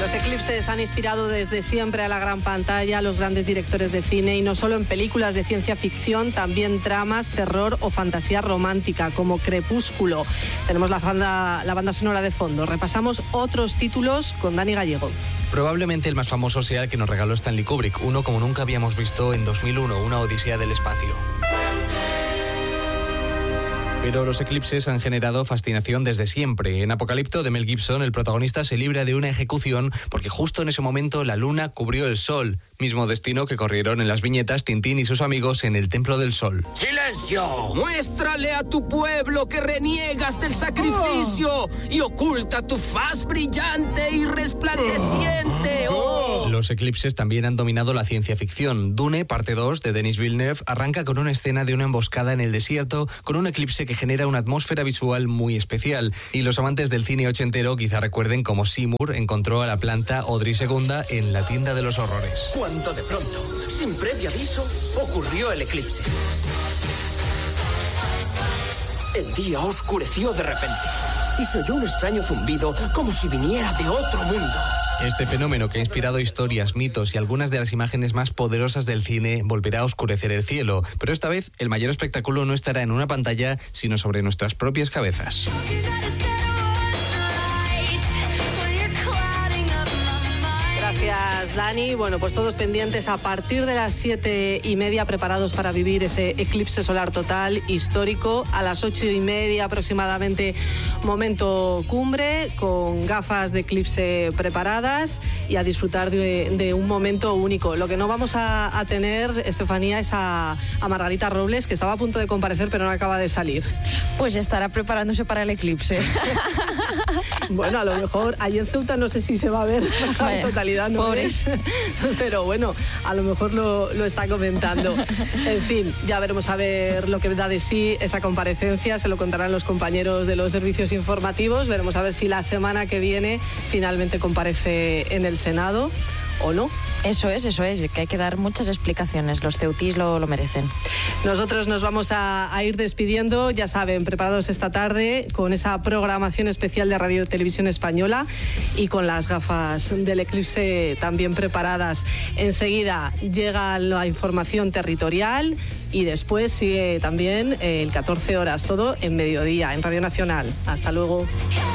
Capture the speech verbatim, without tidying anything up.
Los eclipses han inspirado desde siempre a la gran pantalla a los grandes directores de cine, y no solo en películas de ciencia ficción, también dramas, terror o fantasía romántica, como Crepúsculo. Tenemos la banda, la banda sonora de fondo. Repasamos otros títulos con Dani Gallego. Probablemente el más famoso sea el que nos regaló Stanley Kubrick, uno como nunca habíamos visto en dos mil uno, una odisea del espacio. Pero los eclipses han generado fascinación desde siempre. En Apocalipto, de Mel Gibson, el protagonista se libra de una ejecución porque justo en ese momento la luna cubrió el sol. Mismo destino que corrieron en las viñetas Tintín y sus amigos en el Templo del Sol. ¡Silencio! Muéstrale a tu pueblo que reniegas del sacrificio oh. y oculta tu faz brillante y resplandeciente. Oh. Los eclipses también han dominado la ciencia ficción. Dune, parte dos, de Denis Villeneuve, arranca con una escena de una emboscada en el desierto con un eclipse que genera una atmósfera visual muy especial. Y los amantes del cine ochentero quizá recuerden cómo Seymour encontró a la planta Audrey segunda en la tienda de los horrores. Cuando de pronto, sin previo aviso, ocurrió el eclipse. El día oscureció de repente y se oyó un extraño zumbido como si viniera de otro mundo. Este fenómeno, que ha inspirado historias, mitos y algunas de las imágenes más poderosas del cine, volverá a oscurecer el cielo. Pero esta vez el mayor espectáculo no estará en una pantalla, sino sobre nuestras propias cabezas. Gracias, Dani. Bueno, pues todos pendientes a partir de las siete y media, preparados para vivir ese eclipse solar total histórico. A las ocho y media aproximadamente, momento cumbre, con gafas de eclipse preparadas y a disfrutar de, de un momento único. Lo que no vamos a, a tener, Estefanía, es a, a Margarita Robles, que estaba a punto de comparecer pero no acaba de salir. Pues estará preparándose para el eclipse. Bueno, a lo mejor allí en Ceuta no sé si se va a ver en totalidad, ¿no? Pobres. Pero bueno, a lo mejor lo, lo está comentando. En fin, ya veremos a ver lo que da de sí esa comparecencia, se lo contarán los compañeros de los servicios informativos, veremos a ver si la semana que viene finalmente comparece en el Senado o no. Eso es, eso es, que hay que dar muchas explicaciones, los ceutís lo, lo merecen. Nosotros nos vamos a, a ir despidiendo, ya saben, preparados esta tarde con esa programación especial de Radio Televisión Española y con las gafas del eclipse también preparadas. Enseguida llega la información territorial y después sigue también el catorce horas, todo en mediodía, en Radio Nacional. Hasta luego.